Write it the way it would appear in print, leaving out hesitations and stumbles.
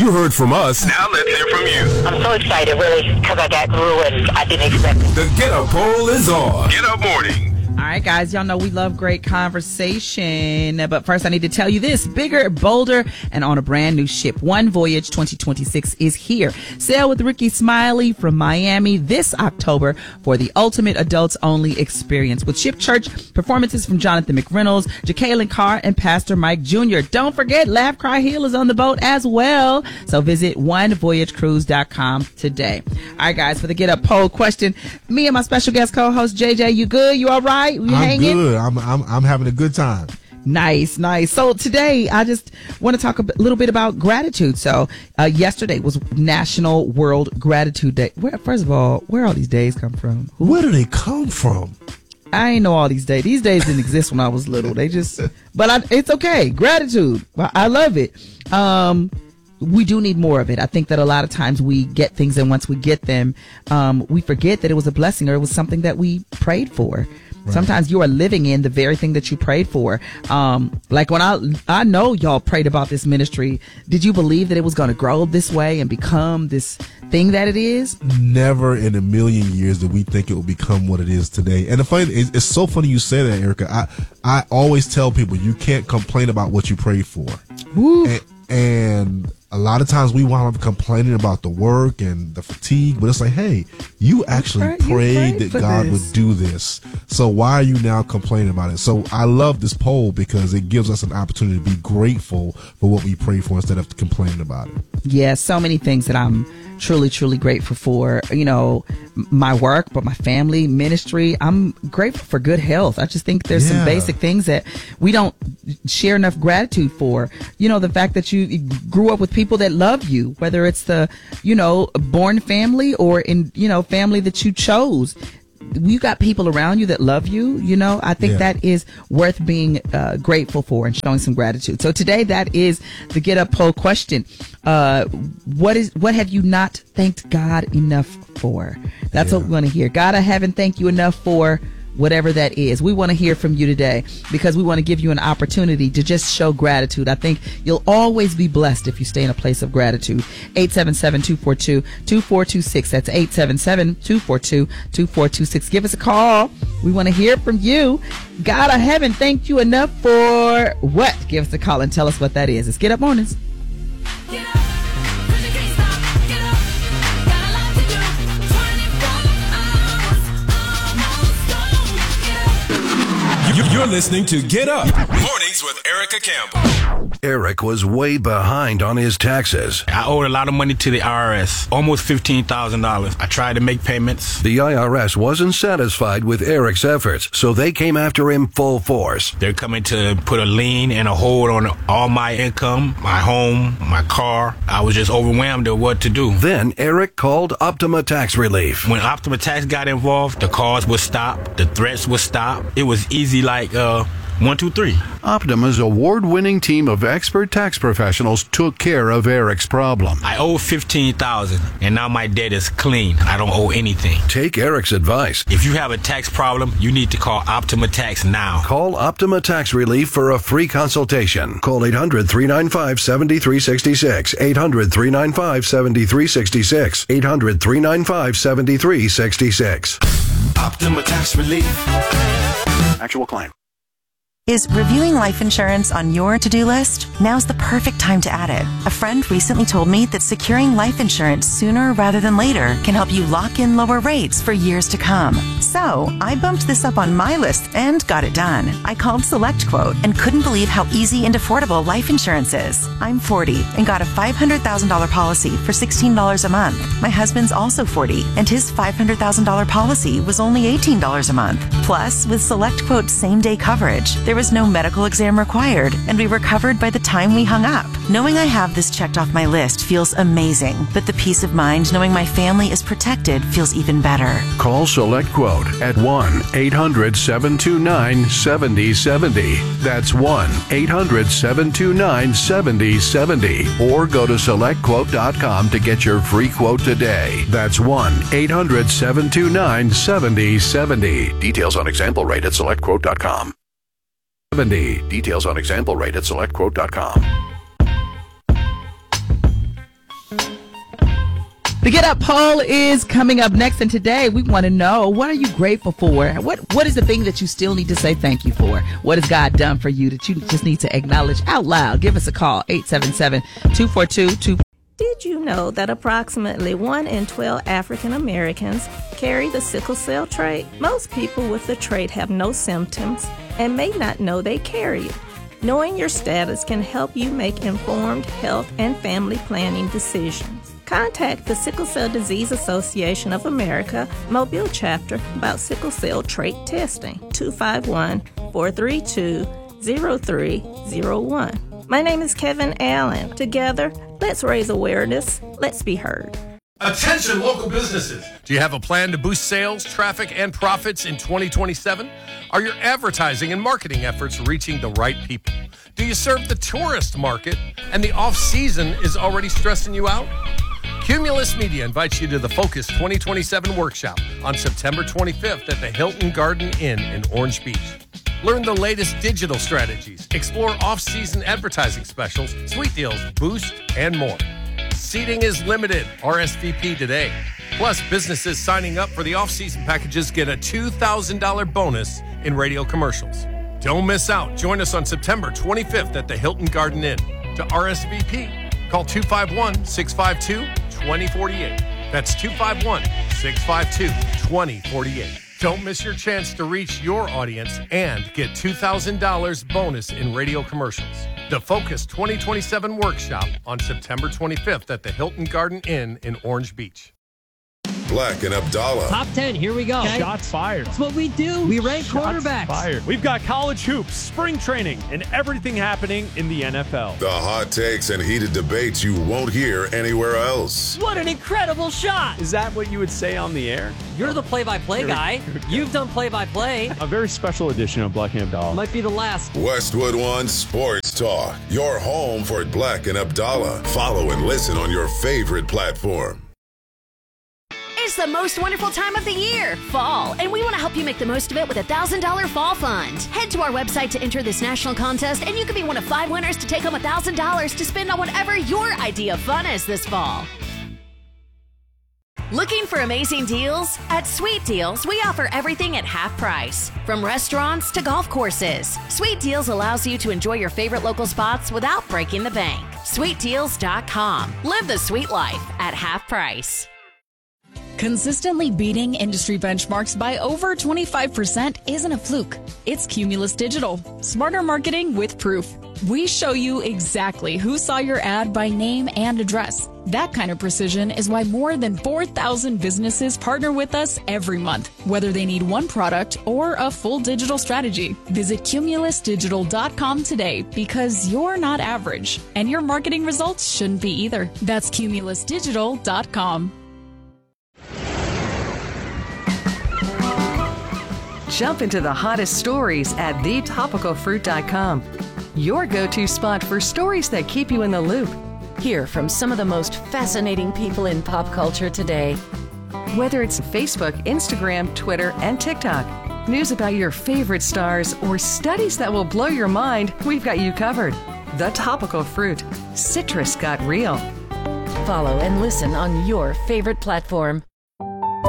You heard from us. Now let's hear from you. I'm so excited, really, because I got grew and I didn't expect it. The Get Up poll is on. Get Up Morning. All right, guys, y'all know we love great conversation. But first, I need to tell you this. Bigger, bolder, and on a brand new ship. One Voyage 2026 is here. Sail with Ricky Smiley from Miami this October for the ultimate adults-only experience with Ship Church performances from Jonathan McReynolds, Jacqueline Carr, and Pastor Mike Jr. Don't forget, Laugh, Cry, Heal is on the boat as well. So visit onevoyagecruise.com today. All right, guys, for the Get Up poll question, me and my special guest co-host, JJ, you good? You all right? We hanging? Good. I'm having a good time. Nice. So today I just want to talk a little bit about gratitude. So yesterday was National World Gratitude Day. First of all, where all these days come from? Where do they come from? I ain't know all these days. These days didn't exist when I was little. It's okay. Gratitude. I love it. We do need more of it. I think that a lot of times we get things, and once we get them, we forget that it was a blessing or it was something that we prayed for. Right. Sometimes you are living in the very thing that you prayed for. Like when I know y'all prayed about this ministry. Did you believe that it was going to grow this way and become this thing that it is? Never in a million years did we think it would become what it is today. And the funny, it's so funny you say that, Erica. I always tell people you can't complain about what you prayed for. And a lot of times we wind up complaining about the work and the fatigue, but it's like, hey, you actually prayed that God would do this. So why are you now complaining about it? So I love this poll because it gives us an opportunity to be grateful for what we pray for instead of complaining about it. Yeah, so many things that I'm truly, truly grateful for. You know, my work, but my family, ministry. I'm grateful for good health. I just think there's some basic things that we don't share enough gratitude for. You know, the fact that you grew up with people that love you, whether it's the, born family or in, family that you chose. You got people around you that love you, I think that is worth being grateful for and showing some gratitude. So today that is the Get Up poll question. What have you not thanked God enough for? That's what we want to hear. God, I haven't thanked you enough for whatever that is. We want to hear from you today because we want to give you an opportunity to just show gratitude. I think you'll always be blessed if you stay in a place of gratitude. 877-242-2426. That's 877-242-2426. Give us a call. We want to hear from you. God, I haven't thanked you enough for what? Give us a call and tell us what that is. It's Get Up Mornings. Get up. You're listening to Get Up Mornings with Erica Campbell. Eric was way behind on his taxes. I owed a lot of money to the IRS, almost $15,000. I tried to make payments. The IRS wasn't satisfied with Eric's efforts, so they came after him full force. They're coming to put a lien and a hold on all my income, my home, my car. I was just overwhelmed at what to do. Then Eric called Optima Tax Relief. When Optima Tax got involved, the calls would stop, the threats would stop. It was easy like 1, 2, 3. Optima's award-winning team of expert tax professionals took care of Eric's problem. I owe $15,000, and now my debt is clean. I don't owe anything. Take Eric's advice. If you have a tax problem, you need to call Optima Tax now. Call Optima Tax Relief for a free consultation. Call 800-395-7366. 800-395-7366. 800-395-7366. Optima Tax Relief. Actual claim. Is reviewing life insurance on your to-do list? Now's the perfect time to add it. A friend recently told me that securing life insurance sooner rather than later can help you lock in lower rates for years to come. So, I bumped this up on my list and got it done. I called SelectQuote and couldn't believe how easy and affordable life insurance is. I'm 40 and got a $500,000 policy for $16 a month. My husband's also 40 and his $500,000 policy was only $18 a month. Plus, with SelectQuote's same-day coverage, there was no medical exam required, and we were covered by the time we hung up. Knowing I have this checked off my list feels amazing, but the peace of mind knowing my family is protected feels even better. Call SelectQuote at 1-800-729-7070. That's 1-800-729-7070. Or go to SelectQuote.com to get your free quote today. That's 1-800-729-7070. Details on example rate at SelectQuote.com. Details on example rate at SelectQuote.com. The Get Up poll is coming up next, and today we want to know, what are you grateful for? What is the thing that you still need to say thank you for? What has God done for you that you just need to acknowledge out loud? Give us a call, 877-242-2. Did you know that approximately 1 in 12 African Americans carry the sickle cell trait? Most people with the trait have no symptoms and may not know they carry it. Knowing your status can help you make informed health and family planning decisions. Contact the Sickle Cell Disease Association of America Mobile Chapter about sickle cell trait testing. 251-432-0301. My name is Kevin Allen. Together, let's raise awareness. Let's be heard. Attention local businesses. Do you have a plan to boost sales, traffic, and profits in 2027? Are your advertising and marketing efforts reaching the right people? Do you serve the tourist market and the off-season is already stressing you out? Cumulus Media invites you to the Focus 2027 workshop on September 25th at the Hilton Garden Inn in Orange Beach. Learn the latest digital strategies, explore off-season advertising specials, sweet deals, boost, and more. Seating is limited. RSVP today. Plus, businesses signing up for the off-season packages get a $2,000 bonus in radio commercials. Don't miss out. Join us on September 25th at the Hilton Garden Inn. To RSVP, call 251-652-2048. That's 251-652-2048. Don't miss your chance to reach your audience and get $2,000 bonus in radio commercials. The Focus 2027 workshop on September 25th at the Hilton Garden Inn in Orange Beach. Black and Abdallah. Top 10, here we go. Okay. Shots fired. That's what we do. We rank quarterbacks. Fired. We've got college hoops, spring training, and everything happening in the NFL. The hot takes and heated debates you won't hear anywhere else. What an incredible shot. Is that what you would say on the air? You're the play-by-play guy. You've done play-by-play. A very special edition of Black and Abdallah. Might be the last. Westwood One Sports Talk. Your home for Black and Abdallah. Follow and listen on your favorite platform. It's the most wonderful time of the year, fall, and we want to help you make the most of it with a $1,000 fall fund. Head to our website to enter this national contest, and you could be one of 5 winners to take home $1,000 to spend on whatever your idea of fun is this fall. Looking for amazing deals? At Sweet Deals, we offer everything at half price. From restaurants to golf courses, Sweet Deals allows you to enjoy your favorite local spots without breaking the bank. SweetDeals.com. Live the sweet life at half price. Consistently beating industry benchmarks by over 25% isn't a fluke. It's Cumulus Digital. Smarter marketing with proof. We show you exactly who saw your ad by name and address. That kind of precision is why more than 4,000 businesses partner with us every month, whether they need one product or a full digital strategy. Visit cumulusdigital.com today because you're not average, and your marketing results shouldn't be either. That's cumulusdigital.com. Jump into the hottest stories at thetopicalfruit.com. Your go-to spot for stories that keep you in the loop. Hear from some of the most fascinating people in pop culture today. Whether it's Facebook, Instagram, Twitter, and TikTok, news about your favorite stars, or studies that will blow your mind, we've got you covered. The Topical Fruit. Citrus got real. Follow and listen on your favorite platform.